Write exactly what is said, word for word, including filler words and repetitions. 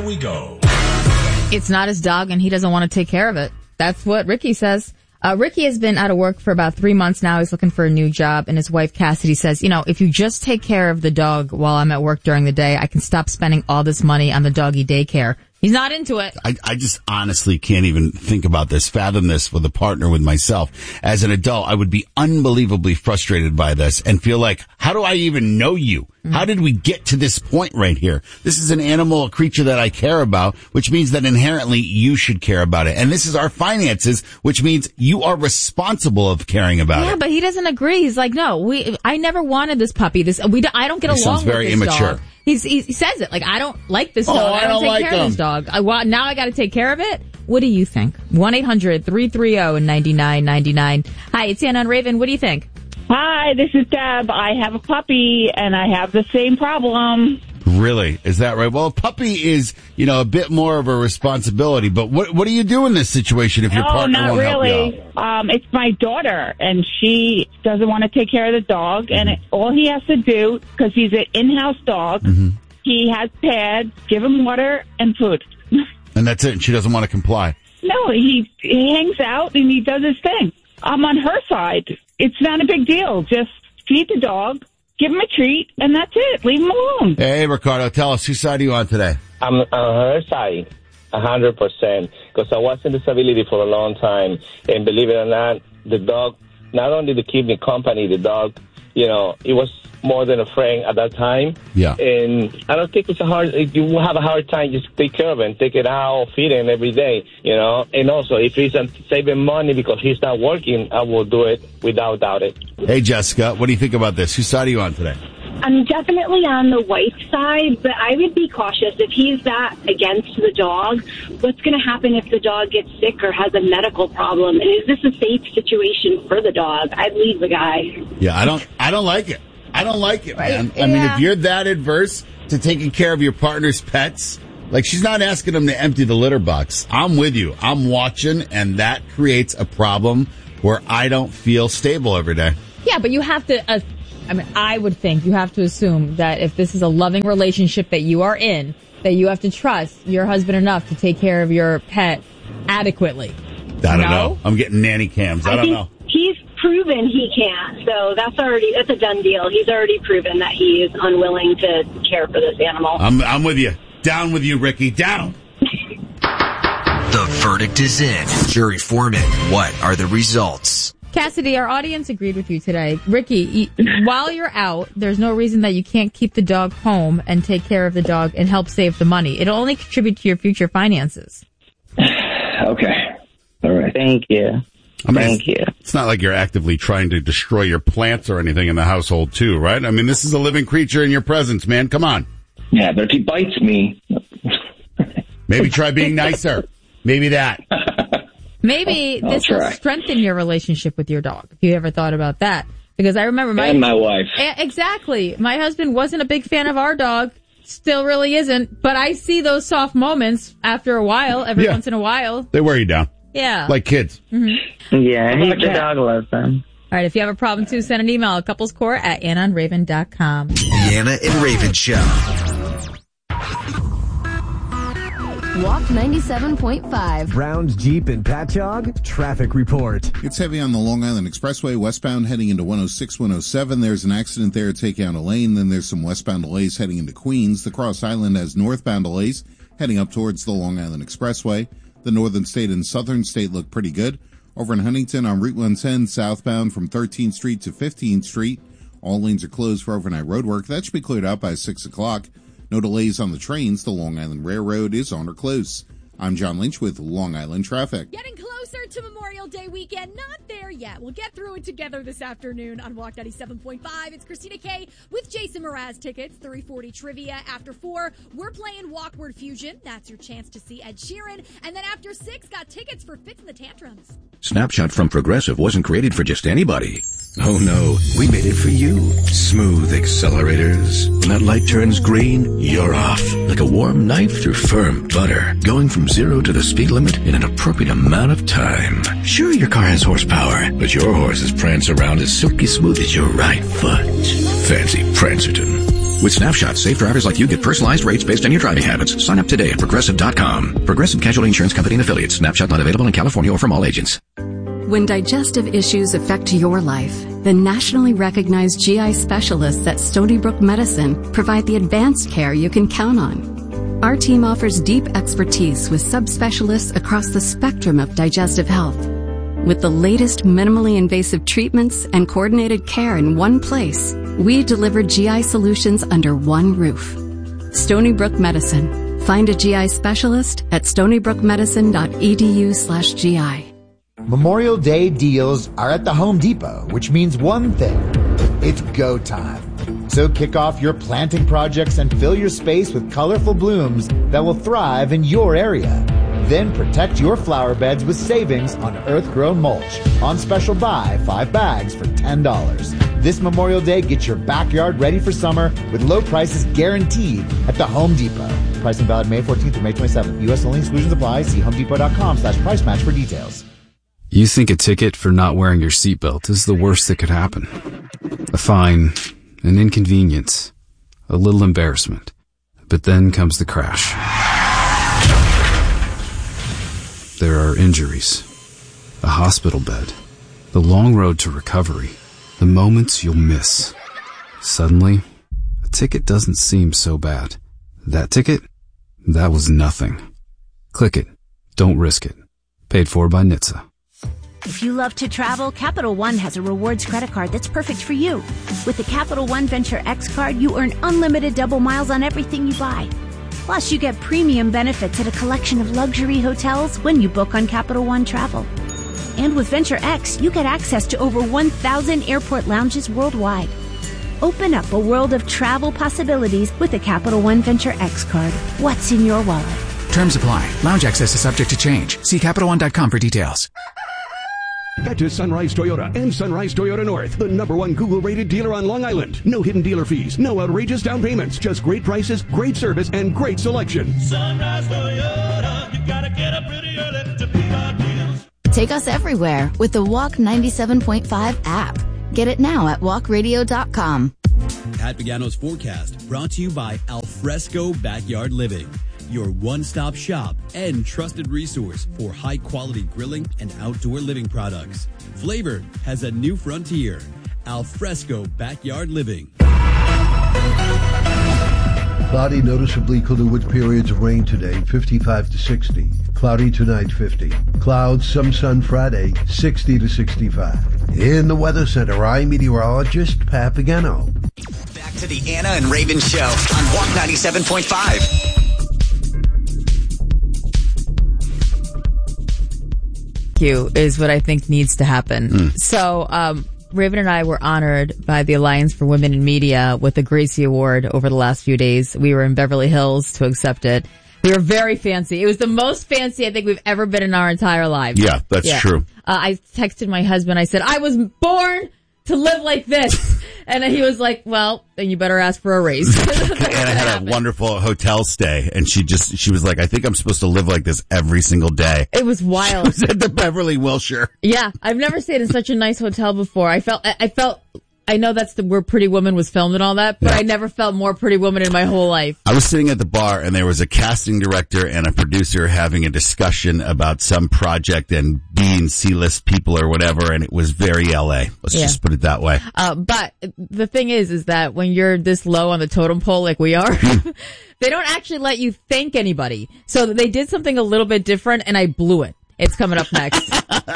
we go. It's not his dog, and he doesn't want to take care of it. That's what Ricky says. Uh, Ricky has been out of work for about three months now. He's looking for a new job, and his wife Cassidy says, you know, if you just take care of the dog while I'm at work during the day, I can stop spending all this money on the doggy daycare. He's not into it. I, I just honestly can't even think about this, fathom this with a partner with myself. As an adult, I would be unbelievably frustrated by this and feel like, how do I even know you? Mm-hmm. How did we get to this point right here? This is an animal, a creature that I care about, which means that inherently you should care about it. And this is our finances, which means you are responsible of caring about yeah, it. Yeah, but he doesn't agree. He's like, no, we, I never wanted this puppy. This, we, I don't get He along sounds with very this immature. dog. He's, he says it like, I don't like this Oh, dog. I I don't, don't take like care of him. this dog. I, well, now I got to take care of it. What do you think? one eight hundred three three zero nine nine nine nine. Hi, it's Anna on Raven. What do you think? Hi, this is Deb. I have a puppy, and I have the same problem. Really? Is that right? Well, a puppy is, you know, a bit more of a responsibility, but what what do you do in this situation if your no, partner not won't really. help you out? Um, it's my daughter, and she doesn't want to take care of the dog, mm-hmm. and it, all he has to do, because he's an in-house dog, mm-hmm. he has pads, give him water and food. And that's it, and she doesn't want to comply. No, he, he hangs out, and he does his thing. I'm on her side. It's not a big deal. Just feed the dog, give him a treat, and that's it. Leave him alone. Hey, Ricardo, tell us, whose side are you on today? I'm on her side, one hundred percent, because I was in disability for a long time, and believe it or not, the dog, not only to keep me company, the dog, you know, it was more than a friend at that time. Yeah. And I don't think it's a hard, you will have a hard time just take care of it, take it out, feed him every day, you know. And also, if he's saving money because he's not working, I will do it without doubt it. Hey, Jessica, what do you think about this? Whose side are you on today? I'm definitely on the wife's side, but I would be cautious. If he's that against the dog, what's going to happen if the dog gets sick or has a medical problem? And is this a safe situation for the dog? I'd leave the guy. Yeah, I don't, I don't like it. I don't like it, man. Yeah. I mean, if you're that adverse to taking care of your partner's pets, like she's not asking them to empty the litter box. I'm with you. I'm watching, and that creates a problem where I don't feel stable every day. Yeah, but you have to, uh, I mean, I would think you have to assume that if this is a loving relationship that you are in, that you have to trust your husband enough to take care of your pet adequately. I don't no? know. I'm getting nanny cams. I, I don't think know. He's proven he can't, so that's already, that's a done deal. He's already proven that he is unwilling to care for this animal. I'm, I'm with you. Down with you, Ricky. Down. The verdict is in. Jury foreman, what are the results? Cassidy, our audience agreed with you today. Ricky, while you're out, there's no reason that you can't keep the dog home and take care of the dog and help save the money. It'll only contribute to your future finances. Okay. All right. Thank you. I mean, Thank it's, you. It's not like you're actively trying to destroy your plants or anything in the household, too, right? I mean, this is a living creature in your presence, man. Come on. Yeah, but if he bites me. Maybe try being nicer. Maybe that. Maybe I'll this try. will strengthen your relationship with your dog, if you ever thought about that. Because I remember my... And my wife. Exactly. My husband wasn't a big fan of our dog. Still really isn't. But I see those soft moments after a while, every Yeah. once in a while. They wear you down. Yeah. Like kids. Mm-hmm. Yeah, he, the dog loves them. All right, if you have a problem, too, send an email at couplescore at anna and raven dot com. The Anna and Raven Show. Walk ninety-seven point five. Browns, Jeep, and Patchogue. Traffic report. It's heavy on the Long Island Expressway, westbound heading into one oh six, one oh seven. There's an accident there taking out a lane. Then there's some westbound delays heading into Queens. The Cross Island has northbound delays heading up towards the Long Island Expressway. The Northern State and Southern State look pretty good. Over in Huntington on Route one ten, southbound from thirteenth Street to fifteenth Street. All lanes are closed for overnight road work. That should be cleared out by six o'clock. No delays on the trains. The Long Island Railroad is on or close. I'm John Lynch with Long Island Traffic. Getting closer to Memorial Day weekend. Not there yet. We'll get through it together this afternoon on Walk ninety-seven point five. It's Christina K with Jason Mraz tickets. three forty trivia. After four, we're playing Walkward Fusion. That's your chance to see Ed Sheeran. And then after six, got tickets for Fits and the Tantrums. Snapshot from Progressive wasn't created for just anybody. Oh no, we made it for you. Smooth accelerators. When that light turns green, you're off. Like a warm knife through firm butter. Going from zero to the speed limit in an appropriate amount of time. Sure, your car has horsepower, but your horses prance around as silky smooth as your right foot. Fancy Prancerton. With Snapshot, safe drivers like you get personalized rates based on your driving habits. Sign up today at Progressive dot com. Progressive Casualty Insurance Company and Affiliates. Snapshot not available in California or from all agents. When digestive issues affect your life, the nationally recognized G I specialists at Stony Brook Medicine provide the advanced care you can count on. Our team offers deep expertise with subspecialists across the spectrum of digestive health. With the latest minimally invasive treatments and coordinated care in one place, we deliver G I solutions under one roof. Stony Brook Medicine. Find a G I specialist at stonybrookmedicine.edu slash GI. Memorial Day deals are at the Home Depot, which means one thing. It's go time. So kick off your planting projects and fill your space with colorful blooms that will thrive in your area. Then protect your flower beds with savings on earth-grown mulch. On special buy, five bags for ten dollars. This Memorial Day, get your backyard ready for summer with low prices guaranteed at the Home Depot. Pricing valid May fourteenth through May twenty-seventh. U S only, exclusions apply. See homedepot.com slash price match for details. You think a ticket for not wearing your seatbelt is the worst that could happen. A fine, an inconvenience, a little embarrassment. But then comes the crash. There are injuries, a hospital bed, the long road to recovery, the moments you'll miss. Suddenly, a ticket doesn't seem so bad. That ticket? That was nothing. Click it. Don't risk it. Paid for by N H T S A. If you love to travel, Capital One has a rewards credit card that's perfect for you. With the Capital One Venture X card, you earn unlimited double miles on everything you buy. Plus, you get premium benefits at a collection of luxury hotels when you book on Capital One Travel. And with Venture X, you get access to over one thousand airport lounges worldwide. Open up a world of travel possibilities with the Capital One Venture X card. What's in your wallet? Terms apply. Lounge access is subject to change. See Capital One dot com for details. Get to Sunrise Toyota and Sunrise Toyota North, the number one Google-rated dealer on Long Island. No hidden dealer fees, no outrageous down payments, just great prices, great service, and great selection. Sunrise Toyota, you gotta get up pretty early to beat our deals. Take us everywhere with the Walk ninety-seven point five app. Get it now at walk radio dot com. Pat Pagano's forecast brought to you by Alfresco Backyard Living, your one-stop shop and trusted resource for high-quality grilling and outdoor living products. Flavor has a new frontier. Alfresco Backyard Living. Cloudy, noticeably cooler with periods of rain today, fifty-five to sixty. Cloudy tonight, fifty. Clouds, some sun Friday, sixty to sixty-five. In the Weather Center, I'm meteorologist Pat Pagano. Back to the Anna and Raven Show on Walk ninety-seven point five. You is what I think needs to happen. Mm. So, um, Raven and I were honored by the Alliance for Women in Media with the Gracie Award over the last few days. We were in Beverly Hills to accept it. We were very fancy. It was the most fancy I think we've ever been in our entire lives. Yeah, that's yeah. true. Uh, I texted my husband. I said, I was born to live like this. And he was like, well, then you better ask for a raise. Anna had a wonderful hotel stay, and she just, she was like, I think I'm supposed to live like this every single day. It was wild. She was at the Beverly Wilshire. Yeah, I've never stayed in such a nice hotel before. I felt, I felt, I know that's the, where Pretty Woman was filmed and all that, but yeah. I never felt more Pretty Woman in my whole life. I was sitting at the bar, and there was a casting director and a producer having a discussion about some project and being C-list people or whatever, and it was very L A. Let's yeah. just put it that way. Uh, but the thing is, is that when you're this low on the totem pole like we are, they don't actually let you thank anybody. So they did something a little bit different, and I blew it. It's coming up next.